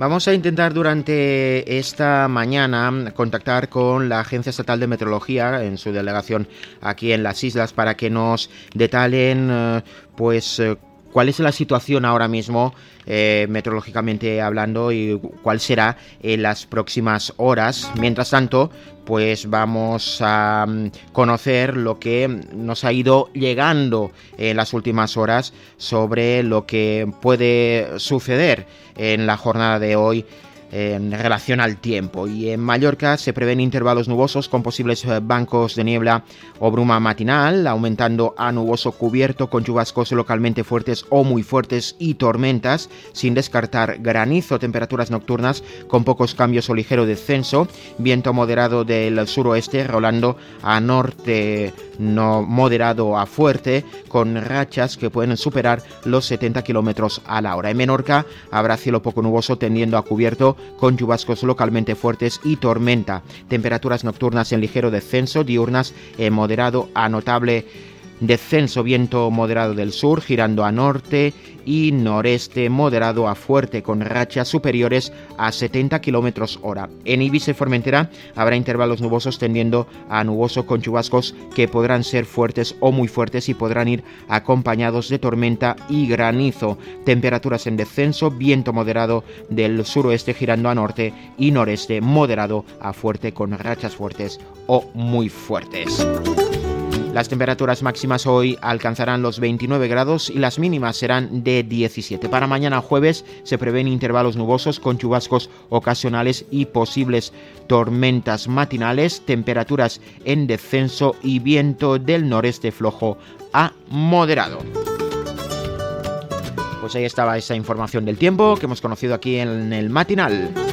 Vamos a intentar durante esta mañana contactar con la Agencia Estatal de Meteorología en su delegación aquí en las islas para que nos detallen cuál es la situación ahora mismo meteorológicamente hablando y cuál será en las próximas horas. Mientras tanto, pues vamos a conocer lo que nos ha ido llegando en las últimas horas sobre lo que puede suceder en la jornada de hoy en relación al tiempo. Y en Mallorca se prevén intervalos nubosos con posibles bancos de niebla o bruma matinal, aumentando a nuboso cubierto con chubascos localmente fuertes o muy fuertes y tormentas, sin descartar granizo. Temperaturas nocturnas con pocos cambios o ligero descenso, viento moderado del suroeste rolando a norte no moderado a fuerte, con rachas que pueden superar los 70 km a la hora. En Menorca habrá cielo poco nuboso tendiendo a cubierto con chubascos localmente fuertes y tormenta. Temperaturas nocturnas en ligero descenso, diurnas en moderado a notable descenso, viento moderado del sur girando a norte y noreste moderado a fuerte con rachas superiores a 70 km hora. En Ibiza y Formentera habrá intervalos nubosos tendiendo a nuboso con chubascos que podrán ser fuertes o muy fuertes y podrán ir acompañados de tormenta y granizo. Temperaturas en descenso, viento moderado del suroeste girando a norte y noreste moderado a fuerte con rachas fuertes o muy fuertes. Las temperaturas máximas hoy alcanzarán los 29 grados y las mínimas serán de 17. Para mañana jueves se prevén intervalos nubosos con chubascos ocasionales y posibles tormentas matinales, temperaturas en descenso y viento del noreste flojo a moderado. Pues ahí estaba esa información del tiempo que hemos conocido aquí en el matinal.